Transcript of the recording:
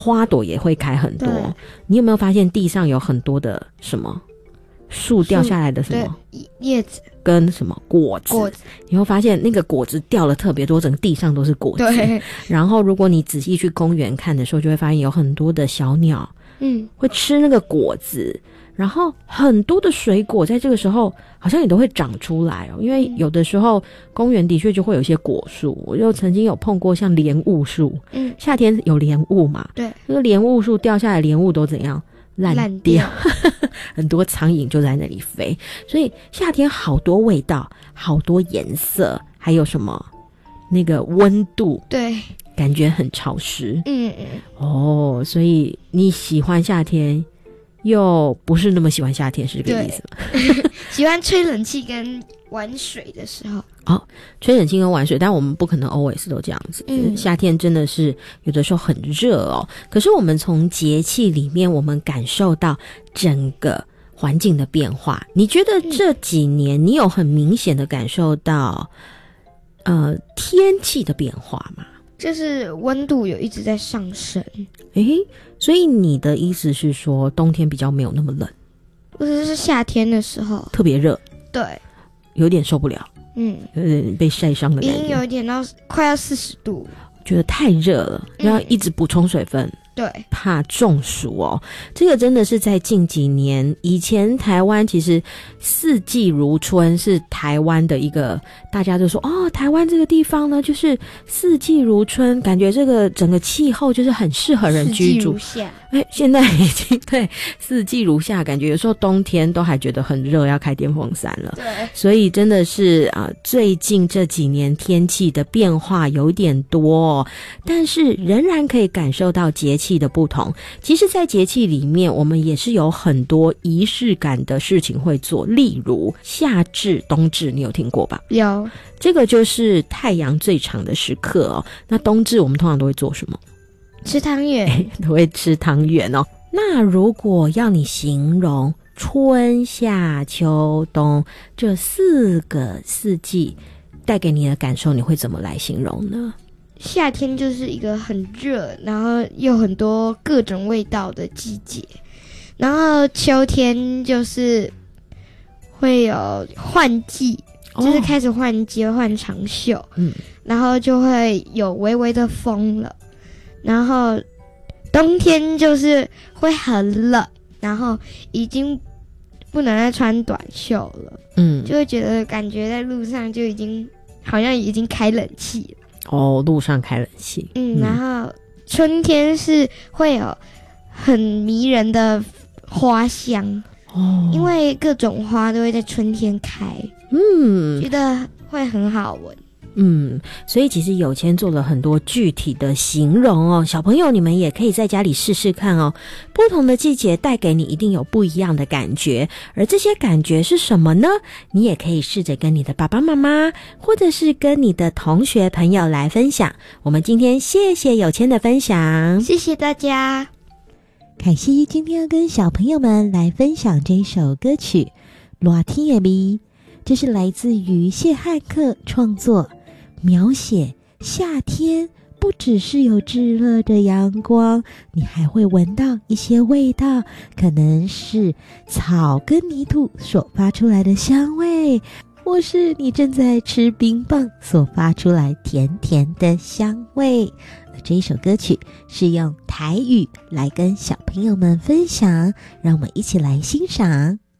花朵也会开很多。你有没有发现地上有很多的什么树掉下来的什么叶子跟什么果子？你会发现那个果子掉了特别多，整个地上都是果子。 对。然后如果你仔细去公园看的时候，就会发现有很多的小鸟，会吃那个果子。然后很多的水果在这个时候好像也都会长出来哦，因为有的时候公园的确就会有一些果树，我就曾经有碰过像莲雾树，夏天有莲雾嘛， 对， 那个莲雾树掉下来，莲雾都怎样？烂掉很多苍蝇就在那里飞，所以夏天好多味道，好多颜色，还有什么那个温度， 对， 感觉很潮湿。所以你喜欢夏天又不是那么喜欢夏天，是这个意思吗？ 喜欢吹冷气跟玩水的时候。 吹冷气跟玩水，但我们不可能 always 都这样子。夏天真的是有的时候很热哦。可是我们从节气里面，我们感受到整个环境的变化。你觉得这几年你有很明显的感受到天气的变化吗？ 就是温度有一直在上升。 所以你的意思是说冬天比较没有那么冷， 或者是夏天的时候特别热？ 对， 有点受不了，有点被晒伤的感觉， 已经有一点到快要40度， 觉得太热了，要一直补充水分。 对， 怕中暑哦。这个真的是在近几年，以前台湾其实四季如春是台湾的一个，大家就说台湾这个地方呢就是四季如春，感觉这个整个气候就是很适合人居住。 四季如夏。 现在已经对四季如夏，感觉有时候冬天都还觉得很热，要开电风扇了。 对， 所以真的是最近这几年天气的变化有点多但是仍然可以感受到节气的不同。其实在节气里面，我们也是有很多仪式感的事情会做，例如夏至、冬至，你有听过吧？ 有， 这个就是太阳最长的时刻哦。那冬至我们通常都会做什么？ 吃汤圆， 都会吃汤圆哦。那如果要你形容春夏秋冬这4个四季带给你的感受，你会怎么来形容呢？ 夏天就是一个很热，然后又很多各种味道的季节，然后秋天就是会有换季，就是开始换季，换长袖，然后就会有微微的风了。然后冬天就是会很冷，然后已经不能再穿短袖了，就会觉得感觉在路上就已经好像已经开冷气了。 路上开冷气。 然后春天是会有很迷人的花香，因为各种花都会在春天开，觉得会很好闻。 所以其实有谦做了很多具体的形容哦，小朋友你们也可以在家里试试看哦。不同的季节带给你一定有不一样的感觉，而这些感觉是什么呢？你也可以试着跟你的爸爸妈妈，或者是跟你的同学朋友来分享。我们今天谢谢有谦的分享， 谢谢大家。 凯西今天要跟小朋友们来分享这一首歌曲《热天的味》，这是来自于谢汉克创作，描写夏天不只是有炙热的阳光，你还会闻到一些味道，可能是草跟泥土所发出来的香味，或是你正在吃冰棒所发出来甜甜的香味。这一首歌曲是用台语来跟小朋友们分享，让我们一起来欣赏。